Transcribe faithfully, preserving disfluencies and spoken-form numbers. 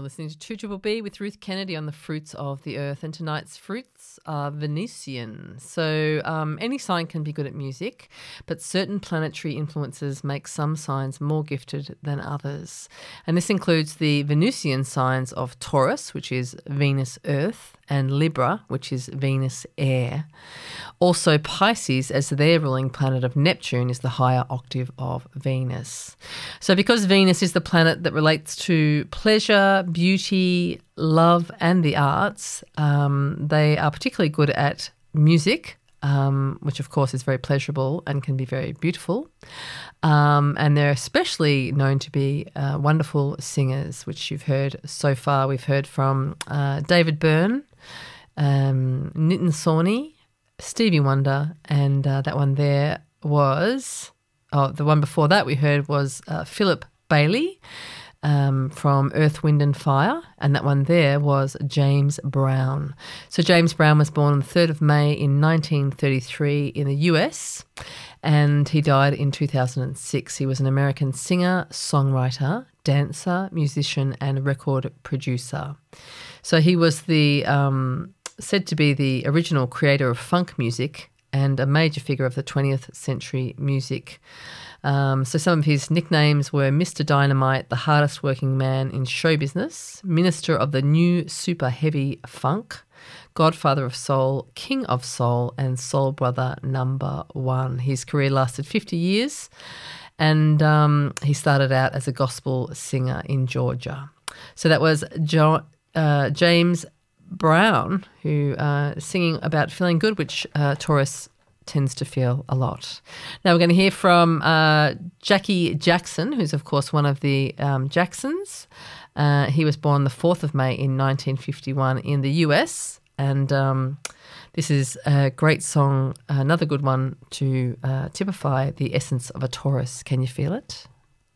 listening to two Triple B with Ruth Kennedy on the fruits of the earth, and tonight's fruits are Venusian. So um, any sign can be good at music, but certain planetary influences make some signs more gifted than others. And this includes the Venusian signs of Taurus, which is Venus Earth, and Libra, which is Venus Air. Also Pisces, as their ruling planet of Neptune, is the higher octave of Venus. So because Venus is the planet that relates to pleasure, beauty, love and the arts, um, they are particularly good at music, um, which of course is very pleasurable and can be very beautiful. Um, and they're especially known to be uh, wonderful singers, which you've heard so far. We've heard from uh, David Byrne, um, Nitin Sawhney, Stevie Wonder, and uh, that one there was, oh, the one before that we heard was uh, Philip Bailey um, from Earth, Wind and Fire, and that one there was James Brown. So James Brown was born on the third of May in nineteen thirty-three in the U S, and he died in two thousand six. He was an American singer, songwriter, dancer, musician and record producer. So he was the um, said to be the original creator of funk music and a major figure of the twentieth century music. Um, so some of his nicknames were Mister Dynamite, the hardest working man in show business, Minister of the New Super Heavy Funk, Godfather of Soul, King of Soul, and Soul Brother Number One. His career lasted fifty years, and um, he started out as a gospel singer in Georgia. So that was jo- uh, James Brown, who uh, is singing about feeling good, which uh, Taurus tends to feel a lot. Now we're going to hear from uh, Jackie Jackson, who's of course one of the um, Jacksons. Uh, he was born the fourth of May in nineteen fifty-one in the U S, and um, this is a great song, another good one to uh, typify the essence of a Taurus. Can you feel it?